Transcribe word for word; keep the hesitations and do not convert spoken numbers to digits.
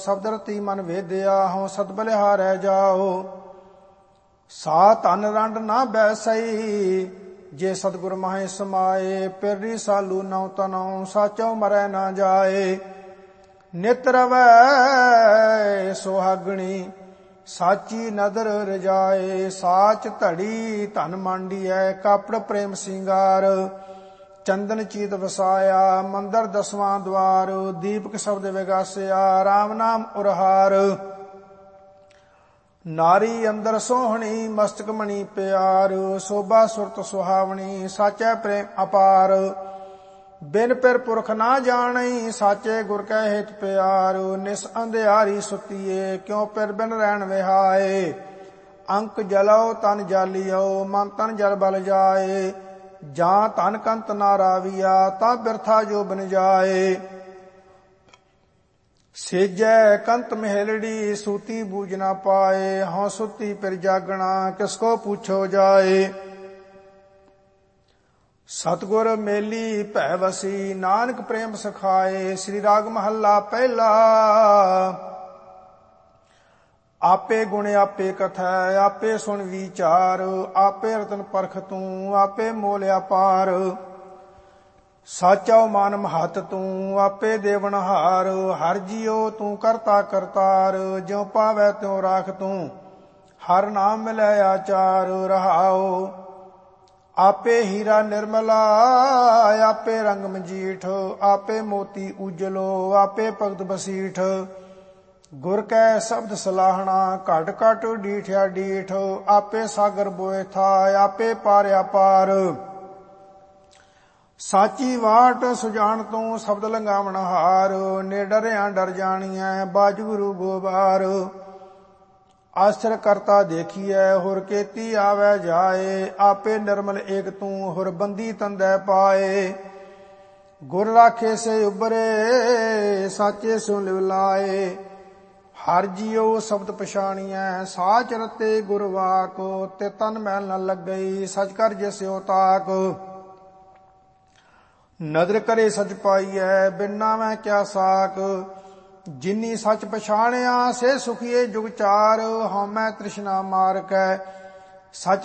ਸ਼ਬਦ ਰਤੀ ਮਨ ਵੇਦਿਆ ਹਉ ਸਤ ਬਲਿਹਾਰੈ ਜਾਓ। ਸਾ ਧਨ ਰੰਡ ਨਾ ਬੈਸਈ ਜੇ ਸਤਿਗੁਰ ਮਾਹੇ ਸਮਾਏ। ਪਿਰਰੀ ਸਾਲੂ ਨਉ ਤਨਉ ਸਾਚੋ ਮਰੈ ਨਾ ਜਾਏ। ਨਿਤ ਰਵੈ ਸੁਹਾਗਣੀ ਸਾਚੀ ਨਦਰ ਰਜਾਏ। ਸਾਚ ਧੜੀ ਧਨ ਮੰਡੀਐ ਕਾਪੜ ਪ੍ਰੇਮ ਸਿੰਗਾਰ। ਚੰਦਨ ਚੀਤ ਵਸਾਇਆ ਮੰਦਰ ਦਸਵਾਂ ਦਵਾਰ। ਦੀਪਕ ਸ਼ਬਦ ਵਿਗਾਸਿਆ ਰਾਮ ਨਾਮ ਉਰਹਾਰ। ਨਾਰੀ ਅੰਦਰ ਸੋਹਣੀ ਮਸਤਕ ਮਣੀ ਪਿਆਰ। ਸੋਭਾ ਸੁਰਤ ਸੁਹਾਵਣੀ ਸਾਚੈ ਪ੍ਰੇਮ ਅਪਾਰ। ਬਿਨ ਪਿਰ ਪੁਰਖ ਨਾ ਜਾਣਈ ਸਾਚੇ ਗੁਰ ਕੈ ਹਿਤ ਪਿਆਰ। ਨਿਸ ਅੰਧਿਆਰੀ ਸੁਤੀਏ ਕਿਉ ਪਿਰ ਬਿਨ ਰਹਿਣ ਵਿਹਾਏ। ਅੰਕ ਜਲਉ ਤਨ ਜਾਲੀਓ ਮਨ ਤਨ ਜਲ ਬਲ ਜਾਏ। ਜਾਂ ਧਨ ਕੰਤ ਨਾ ਰਾਵੀਆ ਤਾਂ ਬਿਰਥਾ ਜੋ ਬਨ ਜਾਏ। ਸੇਜੈ ਕੰਤ ਮਹਿਲੜੀ ਸੂਤੀ ਬੂਝ ਨਾ ਪਾਏ। ਹਉ ਸੁਤੀ ਪਿਰ ਜਾਗਣਾ ਕਿਸ ਕੋ ਪੁੱਛੋ ਜਾਏ। ਸਤਿਗੁਰ ਮੇਲੀ ਭੈ ਵਸੀ ਨਾਨਕ ਪ੍ਰੇਮ ਸਿਖਾਏ। ਸ੍ਰੀ ਰਾਗ ਮਹੱਲਾ ਪਹਿਲਾ। ਆਪੇ ਗੁਣ ਆਪੇ ਕਥੈ ਆਪੇ ਸੁਣ ਵਿਚਾਰ। ਆਪੇ ਰਤਨ ਪਰਖ ਤੂੰ ਆਪੇ ਮੋਲ ਅਪਾਰ। ਸਾਚਾ ਮਾਨ ਮਹਤ ਤੂੰ ਆਪੇ ਦੇਵਨਹਾਰ। ਹਰ ਜੀਉ ਤੂੰ ਕਰਤਾ ਕਰਤਾਰ ਜਿਉ ਪਾਵੈ ਤਿਉ ਰਾਖ ਤੂੰ। ਹਰ ਨਾਮ ਮਿਲੈ ਆਚਾਰ ਰਹਾਉ। ਆਪੇ ਹੀਰਾ ਨਿਰਮਲਾ ਆਪੇ ਰੰਗ ਮਜੀਠ। ਆਪੇ ਮੋਤੀ ਉਜਲੋ ਆਪੇ ਭਗਤ ਬਸੀਠ। ਗੁਰ ਕੈ ਸ਼ਬਦ ਸਲਾਹਣਾ ਘਟ ਘਟ ਡੀਠਿਆ ਡੀਠ। ਆਪੇ ਸਾਗਰ ਬੋਏ ਥਾ ਆਪੇ ਪਾਰਿਆ ਪਾਰ। ਸਾਚੀ ਵਾਟ ਸੁਜਾਨ ਤੂੰ ਸ਼ਬਦ ਲੰਗਾਵਣ ਹਾਰ। ਨੇਡਰਿਆਂ ਡਰ ਜਾਣੀਐ ਬਾਜ ਗੁਰੂ ਗੋਬਾਰ। ਆਸਰ ਕਰਤਾ ਦੇਖੀਐ ਹੁਰ ਕੇਤੀ ਆਵੈ ਜਾਏ। ਆਪੇ ਨਿਰਮਲ ਏਕ ਤੂੰ ਹੁਰ ਬੰਦੀ ਤੰਦੈ ਪਾਏ। ਗੁਰ ਰਾਖੇ ਸੇ ਉਬਰੇ ਸਾਚੇ ਸੋ ਲਿਵ ਲਾਏ। ਹਰ ਜੀਉ ਸ਼ਬਦ ਪਛਾਣੀਐ ਸਾਚ ਰਤੇ ਗੁਰ ਵਾਕ। ਤੇ ਤਨ ਮੈਲ ਨ ਲੱਗਈ ਸਚ ਕਰ ਜਿਸਿਉ ਤਾਕ। ਨਦਰ ਕਰੇ ਸਚ ਪਾਈਐ ਬਿਨ ਨਾਵੈ ਕਿਆ ਸਾਕ। ਜਿਨੀ ਸਚ ਪਛਾਣਿਆ ਸੇ ਸੁਖੀਏ ਜੁਗ ਚਾਰ। ਹਉਮੈ ਤ੍ਰਿਸ਼ਨਾ ਮਾਰ ਕੈ ਸਚ